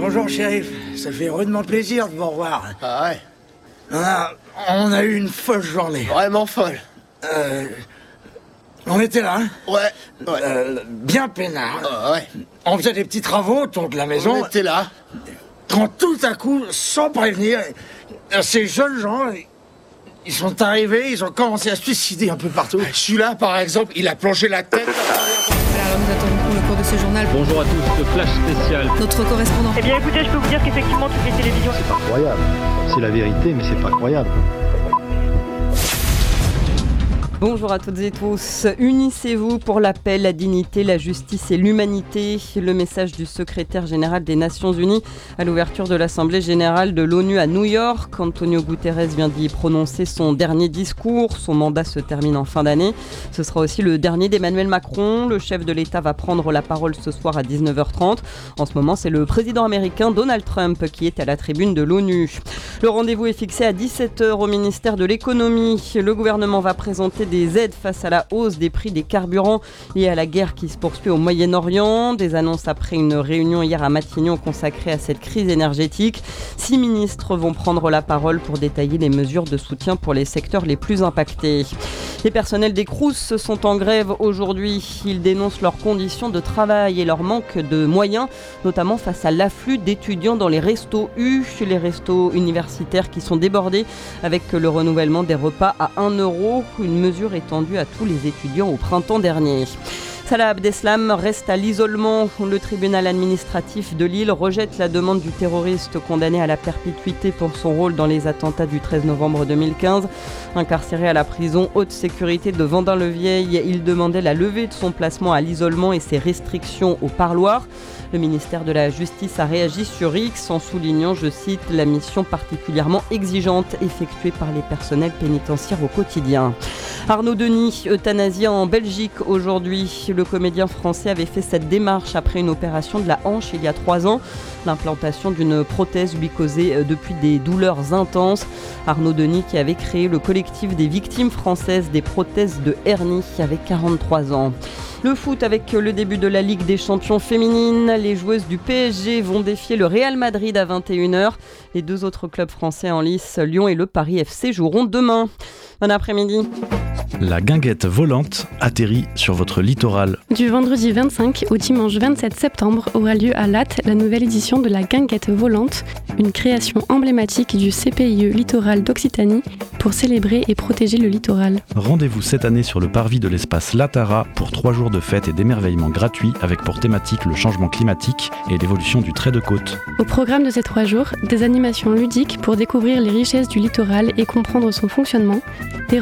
Bonjour, shérif. Ça fait rudement plaisir de vous revoir. Ah ouais. On a eu une folle journée. Vraiment folle. On était là, hein? Ouais. Bien peinard. Ouais. On faisait des petits travaux autour de la maison. On était là. Quand tout à coup, sans prévenir, ces jeunes gens, ils sont arrivés, ils ont commencé à se suicider un peu partout. Celui-là, par exemple, il a plongé la tête. Alors nous attendons pour le cours de ce journal. Bonjour à tous, le flash spécial. Notre correspondant. Eh bien écoutez, je peux vous dire qu'effectivement toutes les télévisions... C'est pas croyable. C'est la vérité, mais c'est pas croyable. Bonjour à toutes et tous. Unissez-vous pour la paix, la dignité, la justice et l'humanité. Le message du secrétaire général des Nations Unies à l'ouverture de l'Assemblée générale de l'ONU à New York. Antonio Guterres vient d'y prononcer son dernier discours. Son mandat se termine en fin d'année. Ce sera aussi le dernier d'Emmanuel Macron. Le chef de l'État va prendre la parole ce soir à 19h30. En ce moment, c'est le président américain Donald Trump qui est à la tribune de l'ONU. Le rendez-vous est fixé à 17h au ministère de l'économie. Le gouvernement va présenter des aides face à la hausse des prix des carburants liés à la guerre qui se poursuit au Moyen-Orient. Des annonces après une réunion hier à Matignon consacrée à cette crise énergétique. 6 ministres vont prendre la parole pour détailler les mesures de soutien pour les secteurs les plus impactés. Les personnels des Crous sont en grève aujourd'hui. Ils dénoncent leurs conditions de travail et leur manque de moyens, notamment face à l'afflux d'étudiants dans les restos U, les restos universitaires qui sont débordés avec le renouvellement des repas à 1 €, une mesure étendue à tous les étudiants au printemps dernier. Salah Abdeslam reste à l'isolement. Le tribunal administratif de Lille rejette la demande du terroriste condamné à la perpétuité pour son rôle dans les attentats du 13 novembre 2015. Incarcéré à la prison haute sécurité de Vendin-le-Vieil, il demandait la levée de son placement à l'isolement et ses restrictions au parloir. Le ministère de la Justice a réagi sur X en soulignant, je cite, la mission particulièrement exigeante effectuée par les personnels pénitentiaires au quotidien. Arnaud Denis, euthanasié en Belgique aujourd'hui. Le comédien français avait fait cette démarche après une opération de la hanche il y a 3 ans. L'implantation d'une prothèse lui causait depuis des douleurs intenses. Arnaud Denis qui avait créé le collectif des victimes françaises des prothèses de hernie avait 43 ans. Le foot avec le début de la Ligue des champions féminines. Les joueuses du PSG vont défier le Real Madrid à 21h. Les 2 autres clubs français en lice, Lyon et le Paris FC, joueront demain. Bon après-midi. La guinguette volante atterrit sur votre littoral. Du vendredi 25 au dimanche 27 septembre aura lieu à Latte la nouvelle édition de la guinguette volante, une création emblématique du CPIE Littoral d'Occitanie pour célébrer et protéger le littoral. Rendez-vous cette année sur le parvis de l'espace Latara pour 3 jours de fêtes et d'émerveillements gratuits avec pour thématique le changement climatique et l'évolution du trait de côte. Au programme de ces 3 jours, des animations ludiques pour découvrir les richesses du littoral et comprendre son fonctionnement, des